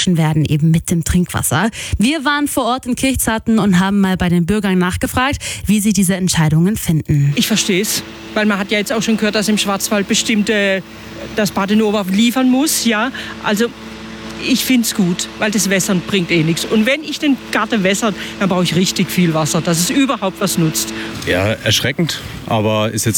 gewaschen werden, eben mit dem Trinkwasser. Wir waren vor Ort in Kirchzarten und haben mal bei den Bürgern nachgefragt, wie sie diese Entscheidungen finden. Ich verstehe es, weil man hat ja jetzt auch schon gehört, dass im Schwarzwald bestimmte das Bad in Oberhof liefern muss. Ja, also ich finde es gut, weil das Wässern bringt eh nichts. Und wenn ich den Garten wässere, dann brauche ich richtig viel Wasser, dass es überhaupt was nutzt. Ja, erschreckend, aber ist jetzt